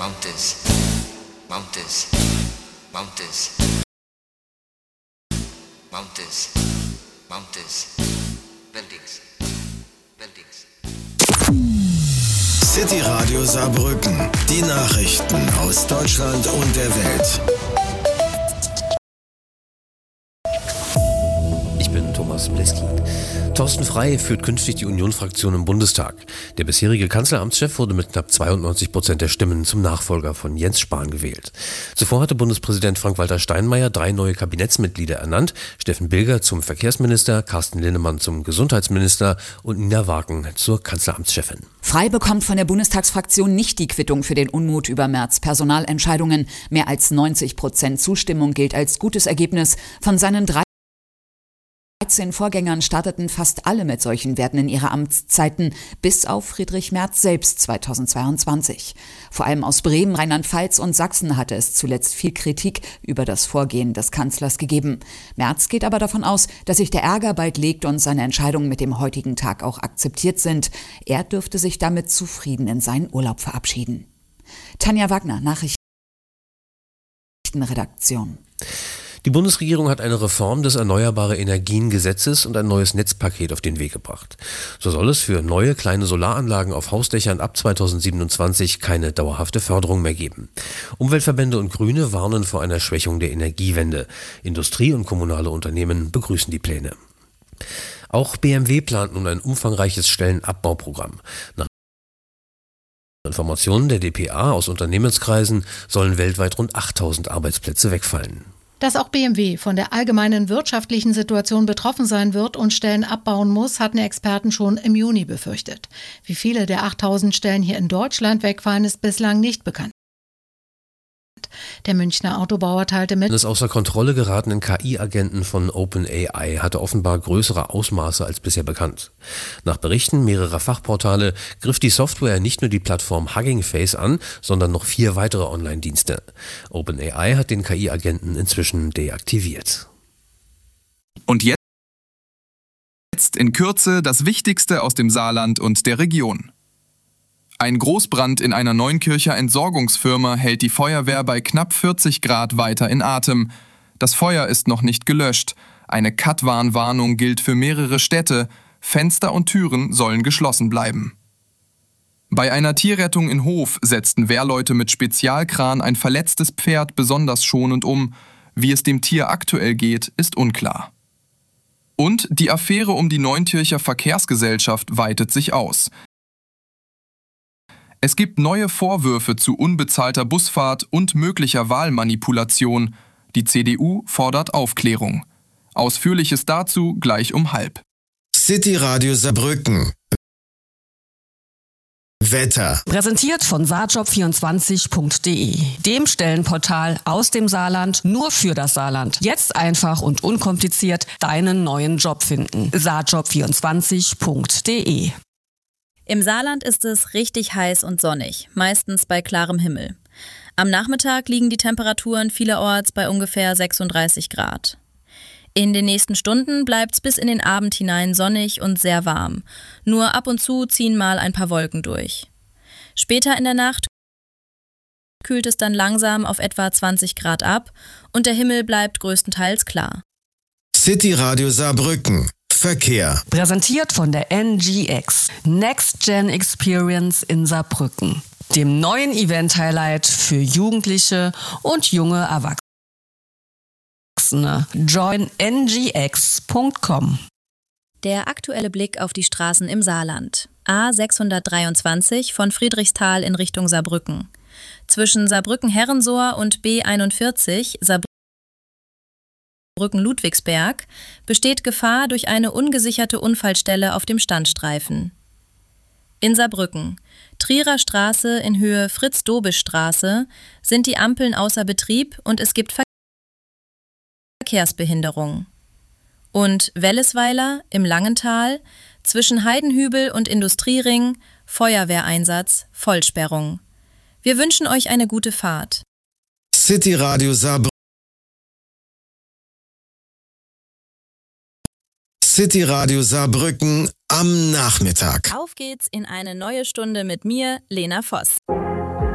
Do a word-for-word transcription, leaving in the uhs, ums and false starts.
mountains, mountains, mountains, mountains, mountains, buildings, buildings. City Radio Saarbrücken. Die Nachrichten aus Deutschland und der Welt. Ich bin Thomas Bleski. Thorsten Frey führt künftig die Union-Fraktion im Bundestag. Der bisherige Kanzleramtschef wurde mit knapp zweiundneunzig Prozent der Stimmen zum Nachfolger von Jens Spahn gewählt. Zuvor hatte Bundespräsident Frank-Walter Steinmeier drei neue Kabinettsmitglieder ernannt: Steffen Bilger zum Verkehrsminister, Carsten Linnemann zum Gesundheitsminister und Nina Wagen zur Kanzleramtschefin. Frey bekommt von der Bundestagsfraktion nicht die Quittung für den Unmut über Merz' Personalentscheidungen. Mehr als neunzig Prozent Zustimmung gilt als gutes Ergebnis. Von seinen drei dreizehn Vorgängern starteten fast alle mit solchen Werten in ihre Amtszeiten, bis auf Friedrich Merz selbst zweitausendzweiundzwanzig. Vor allem aus Bremen, Rheinland-Pfalz und Sachsen hatte es zuletzt viel Kritik über das Vorgehen des Kanzlers gegeben. Merz geht aber davon aus, dass sich der Ärger bald legt und seine Entscheidungen mit dem heutigen Tag auch akzeptiert sind. Er dürfte sich damit zufrieden in seinen Urlaub verabschieden. Tanja Wagner, Nachrichtenredaktion. Die Bundesregierung hat eine Reform des Erneuerbare-Energien-Gesetzes und ein neues Netzpaket auf den Weg gebracht. So soll es für neue kleine Solaranlagen auf Hausdächern ab zweitausendsiebenundzwanzig keine dauerhafte Förderung mehr geben. Umweltverbände und Grüne warnen vor einer Schwächung der Energiewende. Industrie und kommunale Unternehmen begrüßen die Pläne. Auch B M W plant nun ein umfangreiches Stellenabbauprogramm. Nach Informationen der D P A aus Unternehmenskreisen sollen weltweit rund achttausend Arbeitsplätze wegfallen. Dass auch B M W von der allgemeinen wirtschaftlichen Situation betroffen sein wird und Stellen abbauen muss, hatten Experten schon im Juni befürchtet. Wie viele der achttausend Stellen hier in Deutschland wegfallen, ist bislang nicht bekannt. Der Münchner Autobauer teilte mit, des außer Kontrolle geratenen K I-Agenten von OpenAI hatte offenbar größere Ausmaße als bisher bekannt. Nach Berichten mehrerer Fachportale griff die Software nicht nur die Plattform Hugging Face an, sondern noch vier weitere Online-Dienste. OpenAI hat den K I-Agenten inzwischen deaktiviert. Und jetzt in Kürze das Wichtigste aus dem Saarland und der Region. Ein Großbrand in einer Neunkircher Entsorgungsfirma hält die Feuerwehr bei knapp vierzig Grad weiter in Atem. Das Feuer ist noch nicht gelöscht. Eine Katwarnwarnung gilt für mehrere Städte. Fenster und Türen sollen geschlossen bleiben. Bei einer Tierrettung in Hof setzten Wehrleute mit Spezialkran ein verletztes Pferd besonders schonend um. Wie es dem Tier aktuell geht, ist unklar. Und die Affäre um die Neunkircher Verkehrsgesellschaft weitet sich aus. Es gibt neue Vorwürfe zu unbezahlter Busfahrt und möglicher Wahlmanipulation. Die C D U fordert Aufklärung. Ausführliches dazu gleich um halb. City Radio Saarbrücken. Wetter. Präsentiert von saarjob vierundzwanzig punkt de, dem Stellenportal aus dem Saarland nur für das Saarland. Jetzt einfach und unkompliziert deinen neuen Job finden. saarjob vierundzwanzig punkt de. Im Saarland ist es richtig heiß und sonnig, meistens bei klarem Himmel. Am Nachmittag liegen die Temperaturen vielerorts bei ungefähr sechsunddreißig Grad. In den nächsten Stunden bleibt's bis in den Abend hinein sonnig und sehr warm. Nur ab und zu ziehen mal ein paar Wolken durch. Später in der Nacht kühlt es dann langsam auf etwa zwanzig Grad ab und der Himmel bleibt größtenteils klar. City Radio Saarbrücken. Verkehr. Präsentiert von der N G X, Next Gen Experience in Saarbrücken, dem neuen Event-Highlight für Jugendliche und junge Erwachsene. Join n g x punkt com. Der aktuelle Blick auf die Straßen im Saarland. A sechshundertdreiundzwanzig von Friedrichsthal in Richtung Saarbrücken. Zwischen Saarbrücken-Herrensohr und B einundvierzig Saarbrücken Brücken-Ludwigsberg besteht Gefahr durch eine ungesicherte Unfallstelle auf dem Standstreifen. In Saarbrücken, Trierer Straße in Höhe Fritz-Dobisch-Straße, sind die Ampeln außer Betrieb und es gibt Verkehrsbehinderung. Und Wellesweiler im Langental, zwischen Heidenhübel und Industriering, Feuerwehreinsatz, Vollsperrung. Wir wünschen euch eine gute Fahrt. City Radio Saarbrücken. City Radio Saarbrücken am Nachmittag. Auf geht's in eine neue Stunde mit mir, Lena Voss.